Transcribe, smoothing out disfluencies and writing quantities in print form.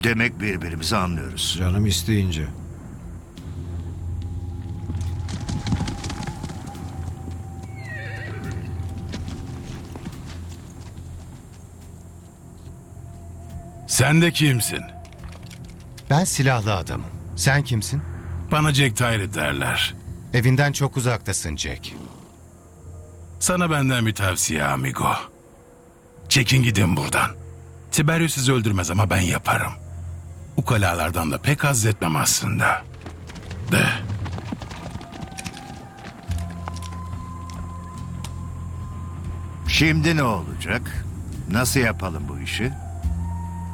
Demek birbirimizi anlıyoruz. Canım isteyince. Sen de kimsin? Ben silahlı adamım. Sen kimsin? Bana Jack Tyree derler. Evinden çok uzaktasın Jack. Sana benden bir tavsiye amigo. Çekin gidin buradan. Tiberius sizi öldürmez ama ben yaparım. Ukalalardan da pek haz etmem aslında. De. Şimdi ne olacak? Nasıl yapalım bu işi?